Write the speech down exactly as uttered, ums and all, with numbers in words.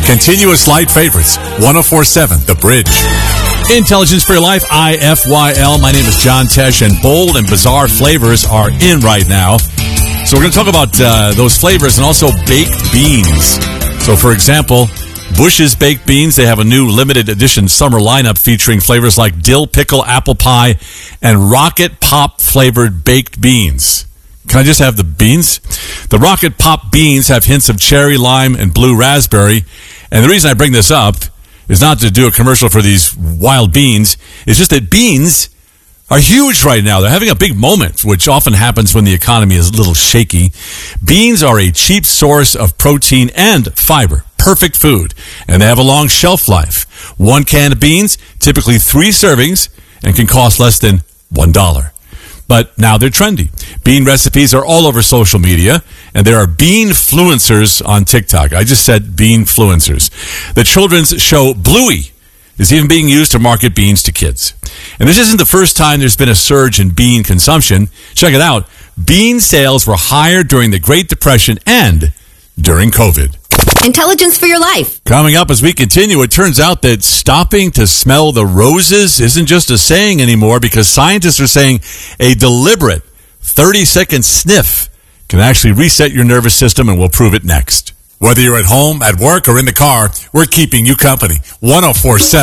Continuous light favorites. one oh four point seven The Bridge. Intelligence for Your Life, I F Y L. My name is John Tesh, and bold and bizarre flavors are in right now. So we're going to talk about uh, those flavors and also baked beans. So, for example, Bush's Baked Beans, they have a new limited edition summer lineup featuring flavors like dill pickle apple pie and rocket pop flavored baked beans. Can I just have the beans? The rocket pop beans have hints of cherry, lime, and blue raspberry. And the reason I bring this up is not to do a commercial for these wild beans. It's just that beans are huge right now. They're having a big moment, which often happens when the economy is a little shaky. Beans are a cheap source of protein and fiber. Perfect food. And they have a long shelf life. One can of beans, typically three servings, and can cost less than one dollar. But now they're trendy. Bean recipes are all over social media, and there are bean-fluencers on TikTok. I just said bean-fluencers. The children's show Bluey is even being used to market beans to kids. And this isn't the first time there's been a surge in bean consumption. Check it out. Bean sales were higher during the Great Depression and during COVID. Intelligence for Your Life. Coming up as we continue, it turns out that stopping to smell the roses isn't just a saying anymore, because scientists are saying a deliberate thirty-second sniff can actually reset your nervous system, and we'll prove it next. Whether you're at home, at work, or in the car, we're keeping you company. one oh four point seven